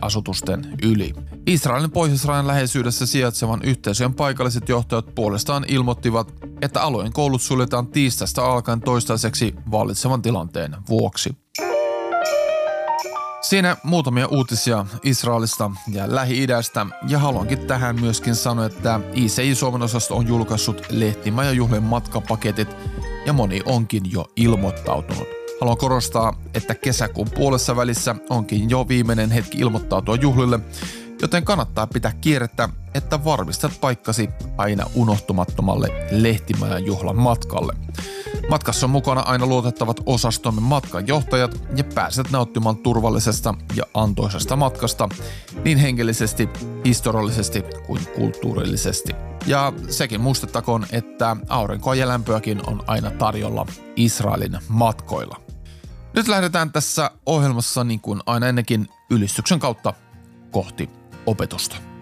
asutusten yli. Israelin pohjoisrajan läheisyydessä sijaitsevan yhteisöjen paikalliset johtajat puolestaan ilmoittivat, että alueen koulut suljetaan tiistaista alkaen toistaiseksi vallitsevan tilanteen vuoksi. Siinä muutamia uutisia Israelista ja Lähi-idästä, ja haluankin tähän myöskin sanoa, että ICI Suomen osasto on julkaissut lehtimajajuhlien matkapaketit, ja moni onkin jo ilmoittautunut. Haluan korostaa, että kesäkuun puolessa välissä onkin jo viimeinen hetki ilmoittautua juhlille, joten kannattaa pitää kierrettä, että varmistat paikkasi aina unohtumattomalle lehtimajan juhlan matkalle. Matkassa on mukana aina luotettavat osastomme matkanjohtajat ja pääset nauttimaan turvallisesta ja antoisesta matkasta niin henkilöllisesti, historiallisesti kuin kulttuurillisesti. Ja sekin muistettakoon, että aurinkoa ja lämpöäkin on aina tarjolla Israelin matkoilla. Nyt lähdetään tässä ohjelmassa niin kuin aina ennenkin ylistyksen kautta kohti opetusta.